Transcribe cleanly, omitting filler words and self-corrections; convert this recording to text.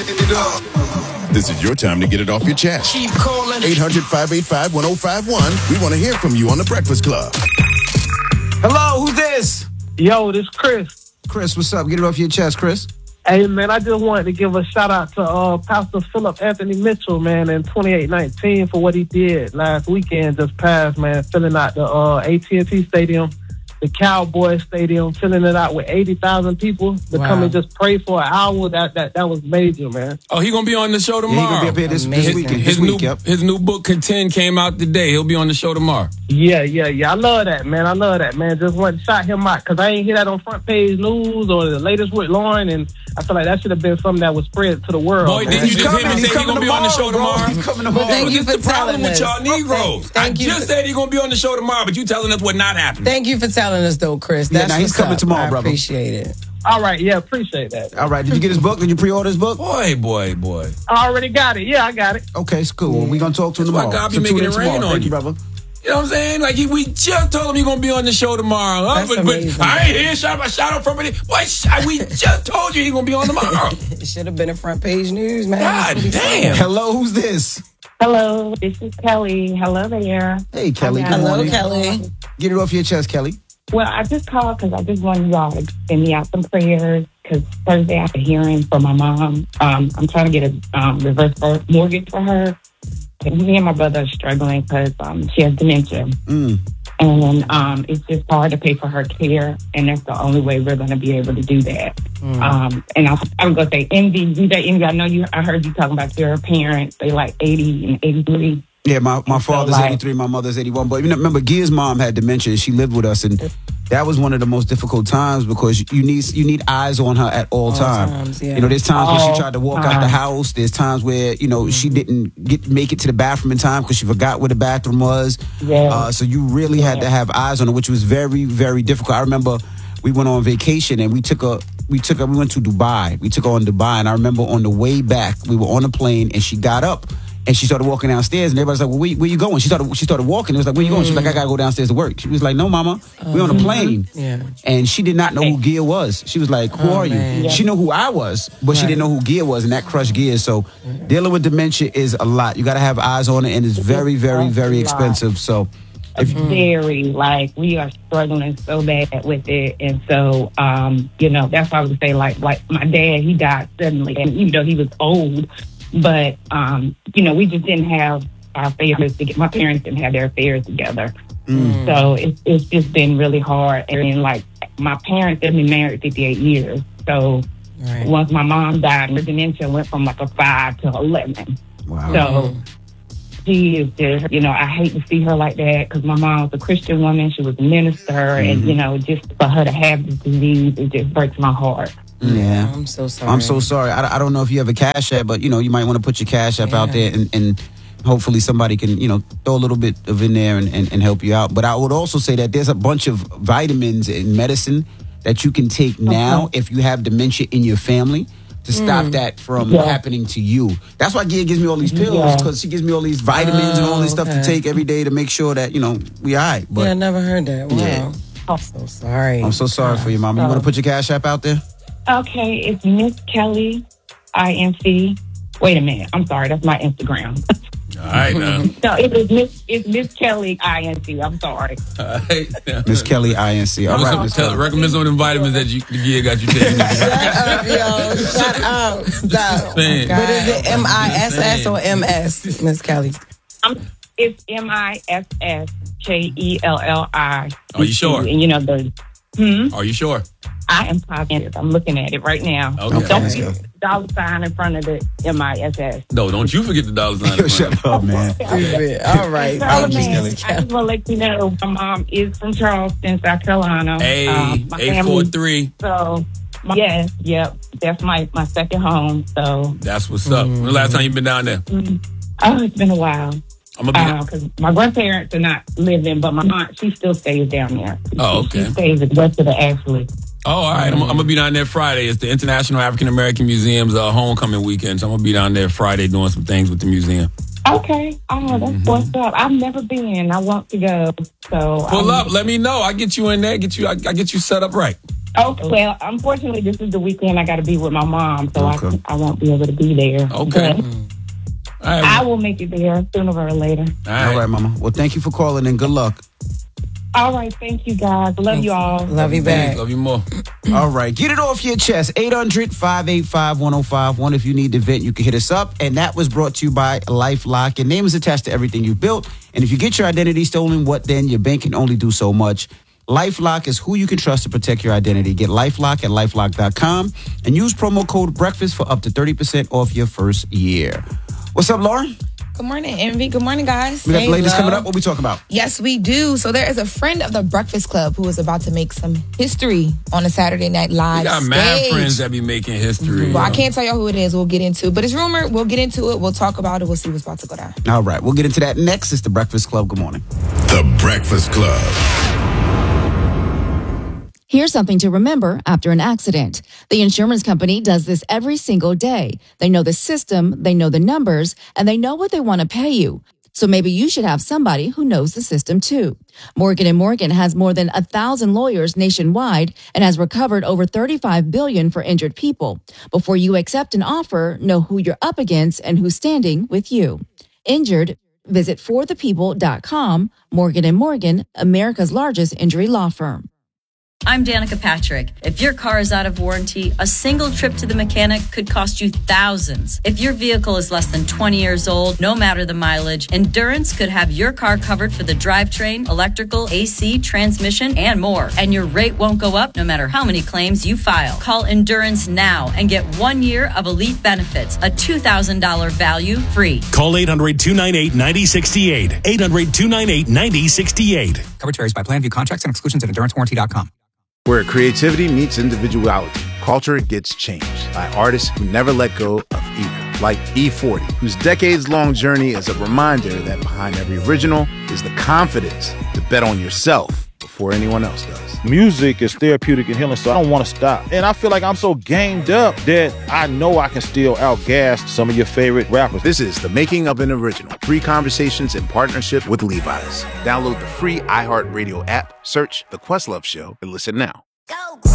This is your time to get it off your chest. Keep calling. 800-585-1051. We want to hear from you on The Breakfast Club. Hello, who's this? Yo, this Chris. Chris, what's up? Get it off your chest, Chris. Hey, man, I just wanted to give a shout-out to Pastor Philip Anthony Mitchell, man, in 2819 for what he did last weekend just passed, man, filling out the AT&T Stadium, the Cowboys Stadium, filling it out with 80,000 people to come and just pray for an hour. That was major, man. Oh, he going to be on the show tomorrow. Yeah, he going to be up here this weekend. His new book, Contend, came out today. He'll be on the show tomorrow. Yeah. I love that, man. Just went and shot him out because I ain't hear that on front page news or the latest with Lauren, and I feel like that should have been something that was spread to the world. Boy, didn't you just hear me say he's going to be on the show tomorrow? He's coming tomorrow. Thank you for telling us. What's the problem with y'all Negroes? I just said he's going to be on the show tomorrow, but you telling us what not happening. Thank you for telling us, though, Chris. Yeah, now he's coming tomorrow, brother. I appreciate it. All right, yeah, appreciate that. All right, did you get his book? Did you pre-order his book? Boy. I already got it. Yeah, I got it. Okay, it's cool. Well, we're going to talk to him tomorrow. Why God be making it rain on you, brother. You know what I'm saying? Like, we just told him he's going to be on the show tomorrow. Huh? But I ain't here shout out from it. We just told you he's going to be on tomorrow. It should have been a front page news, man. God damn. Hello, who's this? Hello, this is Kelly. Hello there. Hey, Kelly. Good Hello, morning. Kelly. Get it off your chest, Kelly. Well, I just called because I just wanted y'all to send me out some prayers because Thursday I had a hearing for my mom. I'm trying to get a reverse mortgage for her. And me and my brother are struggling because she has dementia. And it's just hard to pay for her care, and that's the only way we're going to be able to do that. And I'm going to say, Envy, I know I heard you talking about your parents. They like 80 and 83. Yeah, my father's 83, my mother's 81. But remember, Gia's mom had dementia. She lived with us, and that was one of the most difficult times because you need eyes on her at all times. Yeah. You know, there's times when she tried to walk out the house. There's times where she didn't make it to the bathroom in time because she forgot where the bathroom was. Yeah. So you really had to have eyes on her, which was very, very difficult. I remember we went on vacation and we went to Dubai. We took her on Dubai, and I remember on the way back we were on a plane and she got up. And she started walking downstairs, and everybody's like, "Well, where you going?" She started walking. It was like, "Where you going?" She's like, "I gotta go downstairs to work." She was like, "No, Mama, we're on a plane." Yeah. And she did not know who Gia was. She was like, "Who are you?" Man. She knew who I was, but she didn't know who Gia was, and that crushed Gia. So dealing with dementia is a lot. You got to have eyes on it, and it's very, very, very expensive. So we are struggling so bad with it, and so that's why I would say like my dad, he died suddenly, and even though he was old. But, we just didn't have our affairs together. My parents didn't have their affairs together. So it's just been really hard. And, my parents have been married 58 years. So once my mom died, her dementia went from a 5 to 11. Wow. So she is just, I hate to see her like that because my mom was a Christian woman. She was a minister. And, just for her to have this disease, it just breaks my heart. Yeah. I'm so sorry. I'm so sorry. I don't know if you have a Cash App, but, you might want to put your Cash App out there and hopefully somebody can, throw a little bit of in there and help you out. But I would also say that there's a bunch of vitamins and medicine that you can take now if you have dementia in your family to stop that from happening to you. That's why Gia gives me all these pills because she gives me all these vitamins and all this stuff to take every day to make sure that, we all right. But, I never heard that. Wow. Yeah. I'm so sorry. I'm so sorry for you, Mama. You want to put your Cash App out there? Okay, it's Miss Kelly, INC. Wait a minute. I'm sorry. That's my Instagram. All right, now. No, it's Miss Kelly, INC. I'm sorry. All right. Miss Kelly, INC. All right, Miss Kelly. Recommend some of them vitamins that Gia got you taking. Shut up, yo. Shut up. Stop. Man. But is it MISS or MS, Miss Kelly? It's MISSKELLI. Are you sure? And Are you sure? I am positive. I'm looking at it right now. Okay. Don't forget the dollar sign in front of the MISS. No, don't you forget the dollar sign. Shut up, man. All right. I just want to let you know my mom is from Charleston, South Carolina. Hey, my 843. So, that's my second home. So that's what's up. When the last time you been down there? Oh, it's been a while. Because my grandparents are not living, but my aunt, she still stays down there. Oh, okay. She stays at West of the Ashley. Oh, all right. I'm going to be down there Friday. It's the International African American Museum's homecoming weekend. So I'm going to be down there Friday doing some things with the museum. Okay. Oh, that's what's up. I've never been. I want to go. So pull up. Let me know. I get you in there. I get you set up right. Okay. Well, unfortunately, this is the weekend I got to be with my mom, so Okay. I won't be able to be there. Okay. But All right. I will make it there sooner or later. All right, Mama. Well, thank you for calling and good luck. All right. Thank you, guys. Love you all. Love you back. Love you more. All right. Get it off your chest. 800-585-1051. If you need to vent, you can hit us up. And that was brought to you by LifeLock. Your name is attached to everything you built. And if you get your identity stolen, what then? Your bank can only do so much. LifeLock is who you can trust to protect your identity. Get LifeLock at LifeLock.com and use promo code BREAKFAST for up to 30% off your first year. What's up, Lauren? Good morning, Envy. Good morning, guys. We got the ladies Lo. coming up. What we talking about? Yes, we do. So there is a friend of the Breakfast Club who is about to make some history on a Saturday Night Live We got stage. mad friends that be making history. Well, I can't tell y'all who it is. We'll get into it. But it's rumored. We'll get into it. We'll talk about it. We'll see what's about to go down. All right. We'll get into that next. It's the Breakfast Club. Good morning. The Breakfast Club. Here's something to remember after an accident. The insurance company does this every single day. They know the system, they know the numbers, and they know what they want to pay you. So maybe you should have somebody who knows the system too. Morgan & Morgan has more than 1,000 lawyers nationwide and has recovered over $35 billion for injured people. Before you accept an offer, know who you're up against and who's standing with you. Injured? Visit forthepeople.com. Morgan & Morgan, America's largest injury law firm. I'm Danica Patrick. If your car is out of warranty, a single trip to the mechanic could cost you thousands. If your vehicle is less than 20 years old, no matter the mileage, Endurance could have your car covered for the drivetrain, electrical, AC, transmission, and more. And your rate won't go up no matter how many claims you file. Call Endurance now and get 1 year of elite benefits, a $2,000 value free. Call 800-298-9068. 800-298-9068. Coverage varies by plan. View contracts and exclusions at endurancewarranty.com. Where creativity meets individuality, culture gets changed by artists who never let go of either. Like E40, whose decades-long journey is a reminder that behind every original is the confidence to bet on yourself before anyone else does. Music is therapeutic and healing, so I don't want to stop. And I feel like I'm so gamed up that I know I can still outgas some of your favorite rappers. This is The Making of an Original. 3 conversations in partnership with Levi's. Download the free iHeartRadio app, search The Questlove Show, and listen now.